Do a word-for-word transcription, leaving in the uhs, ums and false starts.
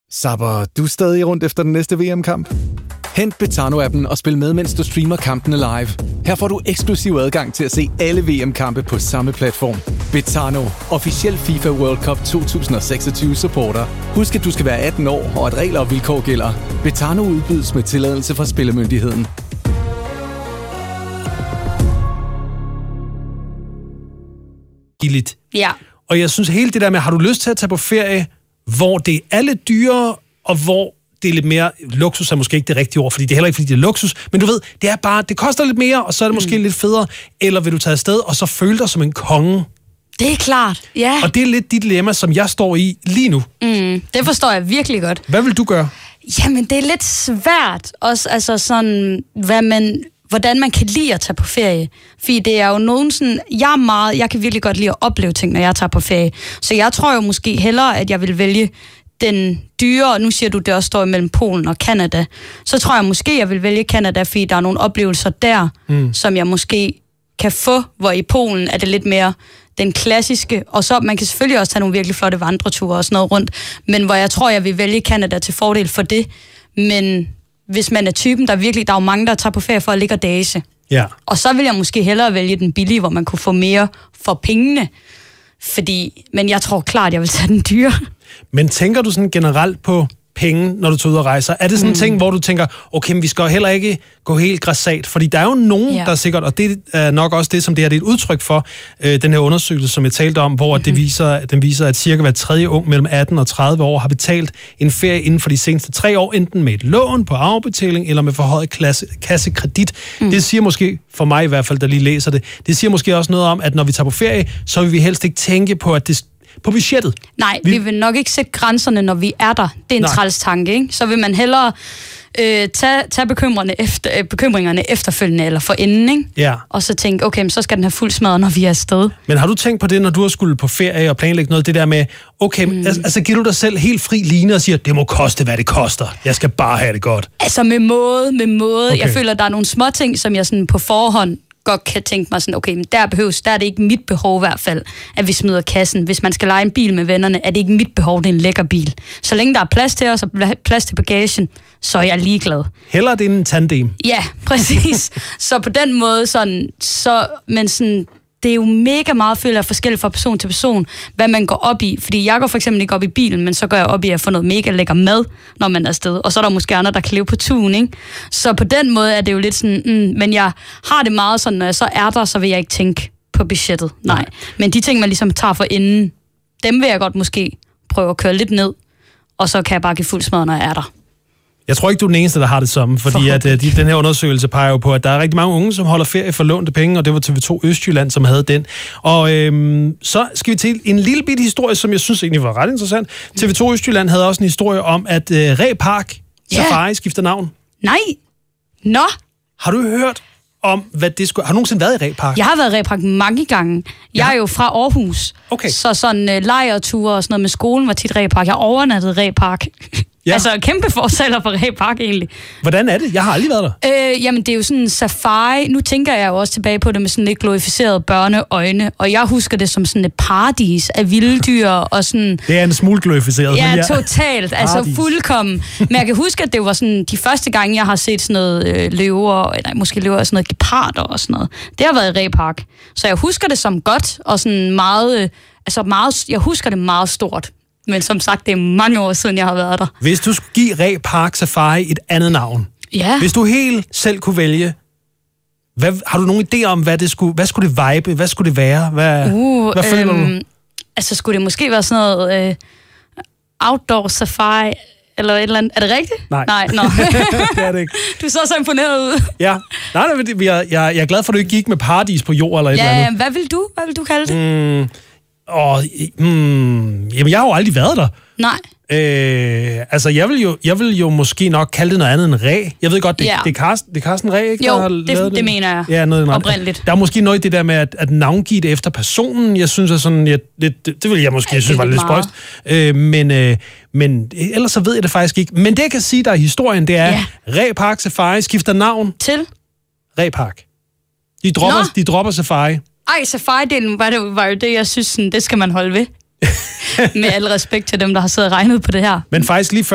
Zapper du stadig rundt efter den næste V M-kamp? Hent Betano-appen og spil med, mens du streamer kampene live. Her får du eksklusiv adgang til at se alle V M-kampe på samme platform. Betano, officiel FIFA World Cup to tusind og seksogtyve supporter. Husk, at du skal være atten år, og at regler og vilkår gælder. Betano udbydes med tilladelse fra Spillemyndigheden. Ja. Og jeg synes hele det der med, har du lyst til at tage på ferie, hvor det er lidt dyrere, og hvor det er lidt mere luksus, er måske ikke det rigtige ord, fordi det er heller ikke, fordi det er luksus, men du ved, det er bare, det koster lidt mere, og så er det måske mm. lidt federe, eller vil du tage afsted, og så føle dig som en konge? Det er klart, ja. Og det er lidt dit dilemma, som jeg står i lige nu. Mm, det forstår jeg virkelig godt. Hvad vil du gøre? Jamen, det er lidt svært også, altså sådan, hvad man... hvordan man kan lide at tage på ferie. Fordi det er jo nogen sådan... Jeg er meget... Jeg kan virkelig godt lide at opleve ting, når jeg tager på ferie. Så jeg tror jo måske hellere, at jeg vil vælge den dyre... Nu siger du, det også står imellem Polen og Canada. Så tror jeg måske, jeg vil vælge Canada, fordi der er nogle oplevelser der, mm. som jeg måske kan få, hvor i Polen er det lidt mere den klassiske. Og så man kan selvfølgelig også tage nogle virkelig flotte vandreture og sådan noget rundt. Men hvor jeg tror, jeg vil vælge Canada til fordel for det. Men... hvis man er typen, der virkelig... Der er jo mange, der tager på ferie for at ligge og dase. Ja. Og så vil jeg måske hellere vælge den billige, hvor man kunne få mere for pengene. Fordi... Men jeg tror klart, jeg vil tage den dyre. Men tænker du sådan generelt på penge, når du tager ud og rejser? Er det sådan en mm. ting, hvor du tænker, okay, men vi skal heller ikke gå helt græsat? Fordi der er jo nogen, ja. der sikkert... Og det er nok også det, som det her det er et udtryk for, øh, den her undersøgelse, som jeg talte om, hvor mm-hmm. det viser, den viser, at cirka hver tredje ung mellem atten og tredive år har betalt en ferie inden for de seneste tre år, enten med et lån på afbetaling eller med forhøjet klasse, kassekredit. Mm. Det siger måske, for mig i hvert fald, der lige læser det, det siger måske også noget om, at når vi tager på ferie, så vil vi helst ikke tænke på, at det på budgettet. Nej, vi... vi vil nok ikke sætte grænserne, når vi er der. Det er en træls tanke, ikke? Så vil man hellere øh, tage, tage bekymringerne, efter, øh, bekymringerne efterfølgende eller forinden, ikke? Ja. Og så tænke, okay, så skal den have fuld smadret, når vi er afsted. Men har du tænkt på det, når du har skulle på ferie og planlægge noget, det der med, okay, mm. altså, altså giver du dig selv helt fri line og siger, det må koste, hvad det koster. Jeg skal bare have det godt. Altså med måde, med måde. Okay. Jeg føler, der er nogle små ting, som jeg sådan på forhånd godt kan tænke mig sådan, okay, men der behøves, der er det ikke mit behov i hvert fald, at vi smider kassen. Hvis man skal lege en bil med vennerne, er det ikke mit behov, det er en lækker bil. Så længe der er plads til os og plads til bagagen, så er jeg ligeglad. Heller det en tandem. Ja, præcis. Så på den måde sådan, så, men sådan, det er jo mega meget, føler jeg, forskelligt fra person til person, hvad man går op i. Fordi jeg går for eksempel ikke op i bilen, men så går jeg op i at få noget mega lækker mad, når man er afsted. Og så er der måske andre, der kan leve på turen, ikke? Så på den måde er det jo lidt sådan, mm, men jeg har det meget sådan, når jeg så er der, så vil jeg ikke tænke på budgettet. Nej. Nej. Men de ting, man ligesom tager for inden, dem vil jeg godt måske prøve at køre lidt ned, og så kan jeg bare give fuld smad, når jeg er der. Jeg tror ikke, du er den eneste, der har det samme, fordi at, de, den her undersøgelse peger jo på, at der er rigtig mange unge, som holder ferie for lånte penge, og det var T V to Østjylland, som havde den. Og øhm, så skal vi til en lille bitte historie, som jeg synes egentlig var ret interessant. T V to Østjylland havde også en historie om, at øh, Reh Park Safari yeah. skifter navn. Nej. Nå. Har du hørt om, hvad det skulle... Har du nogensinde været i Reh Park? Jeg har været i Reh Park mange gange. Jeg ja. er jo fra Aarhus. Okay. Så sådan uh, lejreture og sådan noget med skolen var tit Reh Park. Jeg overnattede Reh Park. Ja. Altså kæmpe fortaler for Reh Park egentlig. Hvordan er det? Jeg har aldrig været der. Øh, jamen det er jo sådan en safari. Nu tænker jeg jo også tilbage på det med sådan lidt glorificerede børneøjne. Og jeg husker det som sådan et paradis af vilde dyr og sådan... Det er en smule glorificeret. Ja, ja. totalt. Altså fuldkommen. Men jeg kan huske, at det var sådan de første gange, jeg har set sådan noget øh, løver, eller måske løver og sådan noget geparder og sådan noget. Det har været i Reh Park. Så jeg husker det som godt og sådan meget... Øh, altså meget... Jeg husker det meget stort. Men som sagt, det er mange år siden, jeg har været der. Hvis du skulle give Reh Park Safari et andet navn, ja. hvis du helt selv kunne vælge, hvad, har du nogen idé om, hvad det skulle, hvad skulle det vibe, hvad skulle det være? Hvad, uh, hvad føler øhm, du? Altså, skulle det måske være sådan noget øh, outdoor safari, eller et eller andet. Er det rigtigt? Nej. Nej, no. Det er det ikke. Du så så imponeret ud. Ja. Nej, nej, jeg, jeg, jeg er glad for, at du ikke gik med paradis på jord eller et ja, eller andet. Hvad vil du? Hvad vil du kalde det? Mm. Og, hmm, jamen, jeg har jo aldrig været der. Nej. Øh, altså, jeg vil, jo, jeg vil jo måske nok kalde det noget andet end Reh. Jeg ved godt, det, ja. det, er, Carsten, det er Carsten Reh, ikke? Jo, der har det, lavet det mener jeg. Ja, noget oprindeligt. Der er måske noget i det der med at, at navngive det efter personen. Jeg synes, at sådan, jeg, det, det, det vil jeg måske Ej, synes var lidt spøjst. Øh, men, øh, men ellers så ved jeg det faktisk ikke. Men det, jeg kan sige, der er historien, det er, ja. Reh Park Safari skifter navn til Reh Park. De dropper, de dropper Safari. Ej, safari-delen var, det, var jo det, jeg synes, sådan, det skal man holde ved. Med al respekt til dem, der har siddet og regnet på det her. Men faktisk lige før